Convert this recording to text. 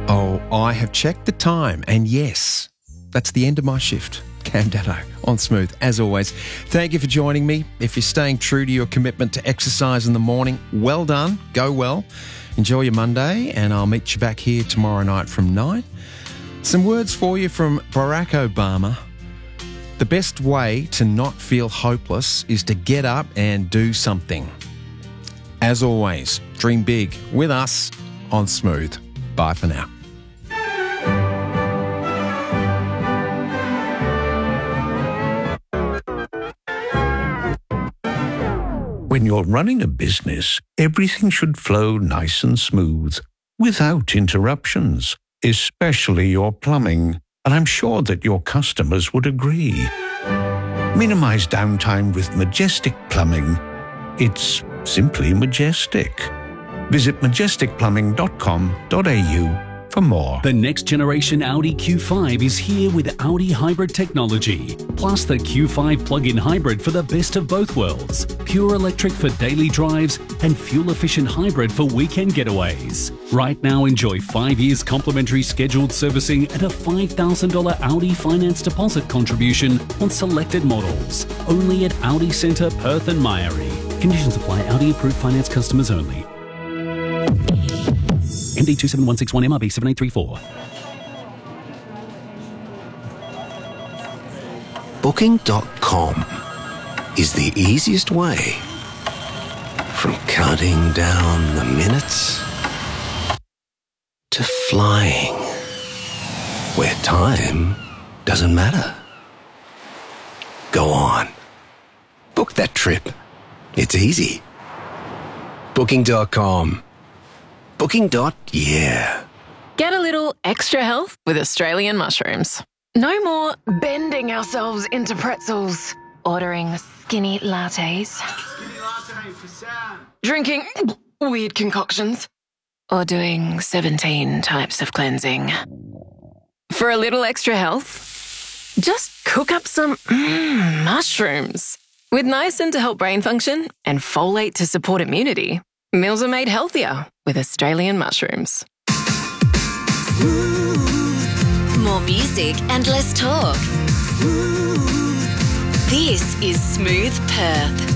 Oh, I have checked the time, and yes, that's the end of my shift. Cam Datto on Smooth, as always. Thank you for joining me. If you're staying true to your commitment to exercise in the morning, well done. Go well. Enjoy your Monday, and I'll meet you back here tomorrow night from 9. Some words for you from Barack Obama. The best way to not feel hopeless is to get up and do something. As always, dream big with us on Smooth. Bye for now. When you're running a business, everything should flow nice and smooth, without interruptions, especially your plumbing, and I'm sure that your customers would agree. Minimize downtime with Majestic Plumbing. It's simply majestic. Visit majesticplumbing.com.au for more. The next generation Audi Q5 is here with Audi Hybrid technology, plus the Q5 plug-in hybrid for the best of both worlds. Pure electric for daily drives and fuel-efficient hybrid for weekend getaways. Right now, enjoy 5 years complimentary scheduled servicing and a $5,000 Audi finance deposit contribution on selected models. Only at Audi Centre, Perth and Myrie. Conditions apply. Audi approved finance customers only. MD 27161 MRB 7834. Booking.com is the easiest way from counting down the minutes to flying where time doesn't matter. Go on. Book that trip. It's easy. Booking.com. Booking.yeah. Get a little extra health with Australian mushrooms. No more bending ourselves into pretzels, ordering skinny lattes, drinking weird concoctions, or doing 17 types of cleansing. For a little extra health, just cook up some mushrooms. With niacin to help brain function and folate to support immunity, meals are made healthier with Australian mushrooms. More music and less talk. This is Smooth Perth.